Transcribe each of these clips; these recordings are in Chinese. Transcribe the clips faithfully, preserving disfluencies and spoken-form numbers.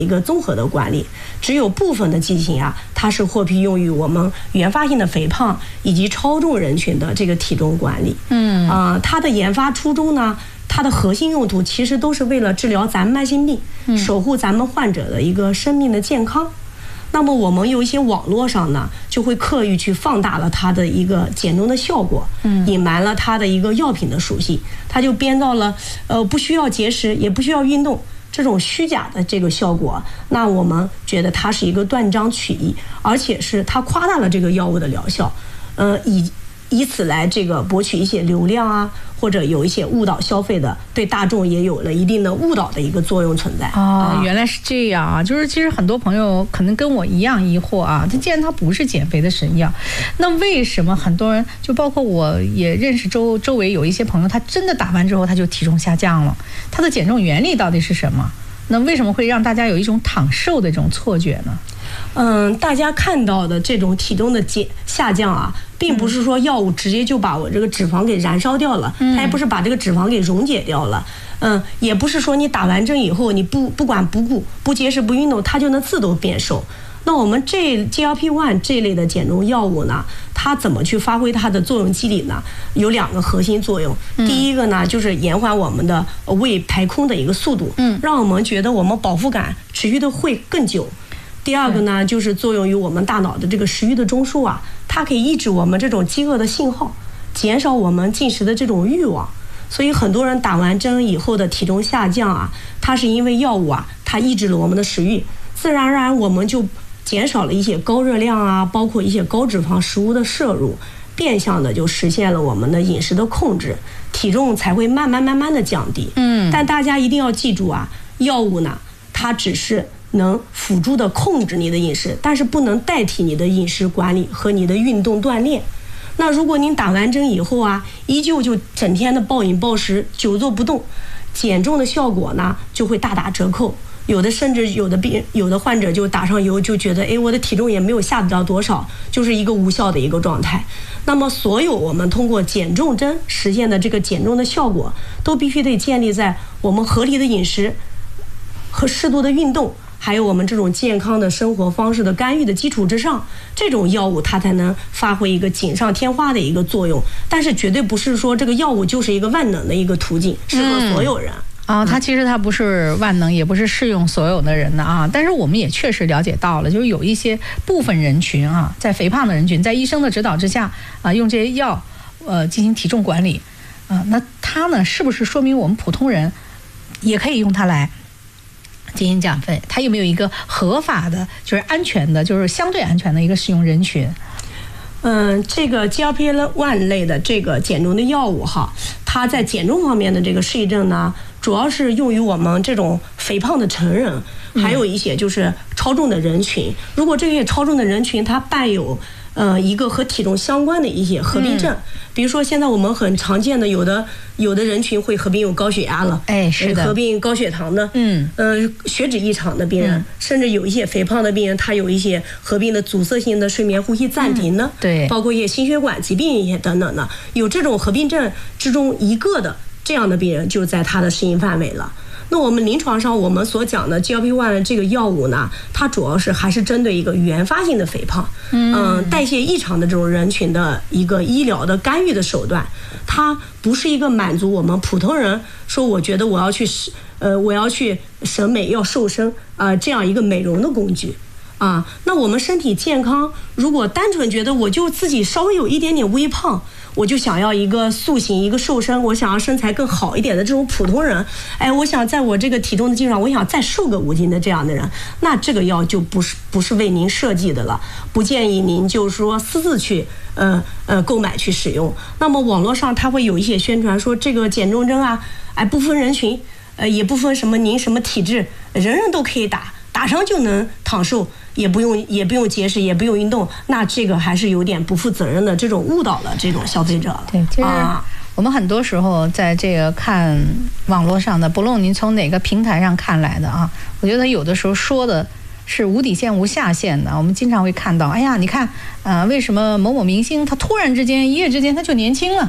一个综合的管理，只有部分的剂型啊，它是获批用于我们原发性的肥胖以及超重人群的这个体重管理。嗯，啊、呃，它的研发初衷呢，它的核心用途其实都是为了治疗咱们慢性病，守护咱们患者的一个生命的健康。那么我们有一些网络上呢，就会刻意去放大了它的一个减重的效果，嗯，隐瞒了它的一个药品的属性，它就编造了呃不需要节食，也不需要运动。这种虚假的这个效果，那我们觉得它是一个断章取义，而且是它夸大了这个药物的疗效，呃，以以此来这个博取一些流量啊，或者有一些误导消费的，对大众也有了一定的误导的一个作用存在。 哦，原来是这样啊！就是其实很多朋友可能跟我一样疑惑啊，它既然它不是减肥的神药，那为什么很多人，就包括我也认识周周围有一些朋友，他真的打完之后他就体重下降了？它的减重原理到底是什么？那为什么会让大家有一种躺瘦的这种错觉呢？ 嗯，大家看到的这种体重的减下降啊，并不是说药物直接就把我这个脂肪给燃烧掉了，它也不是把这个脂肪给溶解掉了，嗯，也不是说你打完针以后你不不管不顾不节食不运动，它就能自动变瘦。那我们这 G L P 一 这类的减重药物呢，它怎么去发挥它的作用机理呢？有两个核心作用。第一个呢，就是延缓我们的胃排空的一个速度，嗯，让我们觉得我们饱腹感持续的会更久。第二个呢，就是作用于我们大脑的这个食欲的中枢啊，它可以抑制我们这种饥饿的信号，减少我们进食的这种欲望。所以很多人打完针以后的体重下降啊，它是因为药物啊，它抑制了我们的食欲，自然而然我们就减少了一些高热量啊，包括一些高脂肪食物的摄入，变相的就实现了我们的饮食的控制，体重才会慢慢慢慢的降低。嗯，但大家一定要记住啊，药物呢，它只是能辅助的控制你的饮食，但是不能代替你的饮食管理和你的运动锻炼。那如果您打完针以后啊，依旧就整天的暴饮暴食，久坐不动，减重的效果呢就会大打折扣。有的甚至有的病有的患者就打上油就觉得，哎，我的体重也没有下得到多少，就是一个无效的一个状态。那么所有我们通过减重针实现的这个减重的效果，都必须得建立在我们合理的饮食和适度的运动，还有我们这种健康的生活方式的干预的基础之上，这种药物它才能发挥一个锦上添花的一个作用。但是绝对不是说这个药物就是一个万能的一个途径，适合所有人。 啊、哦，它其实它不是万能，也不是适用所有的人的啊。但是我们也确实了解到了，就是有一些部分人群啊，在肥胖的人群，在医生的指导之下啊，用这些药呃进行体重管理啊，那它呢，是不是说明我们普通人也可以用它来进行减肥？它有没有一个合法的，就是安全的，就是相对安全的一个使用人群？ 嗯，这个 G L P 一 类的这个减重的药物哈，它在减重方面的这个适宜症呢，主要是用于我们这种肥胖的成人，还有一些就是超重的人群。如果这些超重的人群它伴有呃一个和体重相关的一些合并症，比如说现在我们很常见的有的有的人群会合并有高血压了， 哎，是的， 合并高血糖的，嗯，呃，血脂异常的病人，嗯、甚至有一些肥胖的病人，他有一些合并的阻塞性的睡眠呼吸暂停的，嗯、 对， 包括一些心血管疾病一些等等的，有这种合并症之中一个的这样的病人就在他的适应范围了。那我们临床上我们所讲的 G L P 一 这个药物呢，它主要是还是针对一个原发性的肥胖，嗯、呃，代谢异常的这种人群的一个医疗的干预的手段，它不是一个满足我们普通人说我觉得我要去呃我要去审美要瘦身啊、呃、这样一个美容的工具。啊，那我们身体健康，如果单纯觉得我就自己稍微有一点点微胖，我就想要一个塑形一个瘦身，我想要身材更好一点的这种普通人，哎，我想在我这个体重的基础上，我想再瘦个五斤的这样的人，那这个药就不是不是为您设计的了，不建议您就是说私自去呃呃购买去使用。那么网络上它会有一些宣传说这个减重针啊，哎不分人群，呃也不分什么您什么体质，人人都可以打，打上就能躺瘦。也不用也不用节食，也不用运动，那这个还是有点不负责任的这种误导了这种消费者了。 对，就是我们很多时候在这个看网络上的，不论您从哪个平台上看来的啊，我觉得有的时候说的是无底线无下限的。我们经常会看到，哎呀，你看，呃，为什么某某明星他突然之间一夜之间他就年轻了？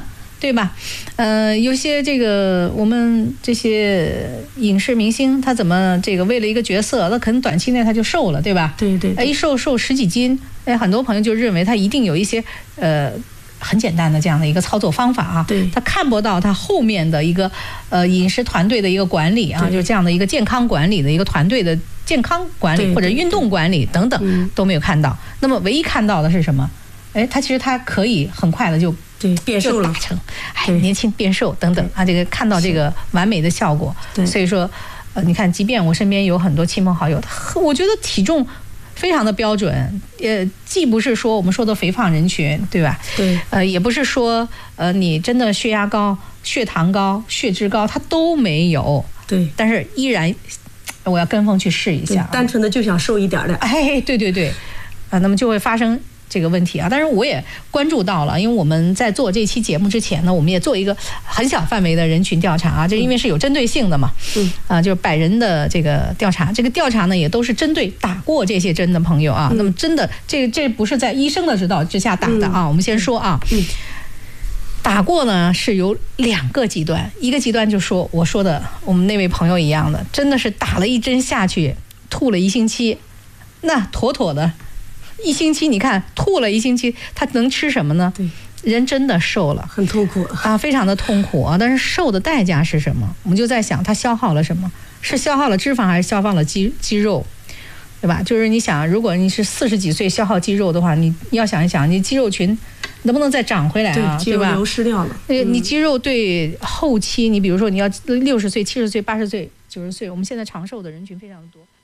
对吧？呃，有些这个我们这些影视明星，他怎么这个为了一个角色，那可能短期内他就瘦了，对吧？ 对对对， 一瘦瘦十几斤，哎，很多朋友就认为他一定有一些呃。很简单的这样的一个操作方法啊， 对， 他看不到他后面的一个呃饮食团队的一个管理啊，就是这样的一个健康管理的一个团队的健康管理或者运动管理等等都没有看到。那么唯一看到的是什么？哎，他其实他可以很快的就对变瘦了， 达成，哎，年轻变瘦等等啊，这个看到这个完美的效果。所以说，呃，你看，即便我身边有很多亲朋好友，我觉得体重非常的标准，呃，既不是说我们说的肥胖人群，对吧？ 对， 呃，也不是说呃你真的血压高、血糖高、血脂高，它都没有。 对， 但是依然我要跟风去试一下， 单纯的就想瘦一点的。 哎，对对对，啊、呃，那么就会发生这个问题啊。但是我也关注到了，因为我们在做这期节目之前呢，我们也做一个很小范围的人群调查啊，这因为是有针对性的嘛，嗯，啊、呃，就是百人的这个调查，这个调查呢也都是针对打过这些针的朋友啊。嗯、那么真的，这这不是在医生的指导之下打的啊。嗯、我们先说啊，嗯，打过呢是有两个极端，一个极端就说我说的我们那位朋友一样的，真的是打了一针下去，吐了一星期，那妥妥的。一星期，你看吐了一星期，他能吃什么呢？ 对， 人真的瘦了， 很痛苦啊，非常的痛苦啊。但是瘦的代价是什么？我们就在想，他消耗了什么？是消耗了脂肪，还是消耗了肌肌肉？对吧？就是你想，如果你是四十几岁消耗肌肉的话，你要想一想，你肌肉群能不能再长回来啊？ 对，肌肉流失掉了。 对，你肌肉对后期，你比如说你要六十岁、七十岁、八十岁、九十岁，我们现在长寿的人群非常多。